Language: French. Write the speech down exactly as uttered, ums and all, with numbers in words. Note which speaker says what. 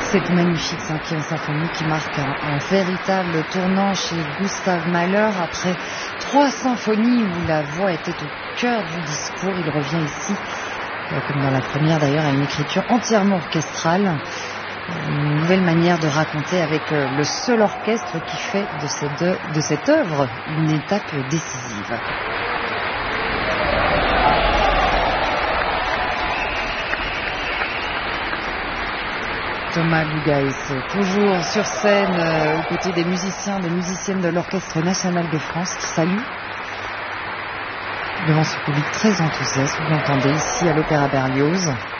Speaker 1: Cette magnifique cinquième symphonie qui marque un, un véritable tournant chez Gustav Mahler. Après trois symphonies où la voix était au cœur du discours, il revient ici, comme dans la première d'ailleurs, à une écriture entièrement orchestrale. Une nouvelle manière de raconter avec le seul orchestre qui fait de cette, de cette œuvre une étape décisive. Thomas Lugaes, toujours sur scène euh, aux côtés des musiciens, des musiciennes de l'Orchestre National de France qui saluent devant ce public très enthousiaste, vous l'entendez ici à l'Opéra Berlioz.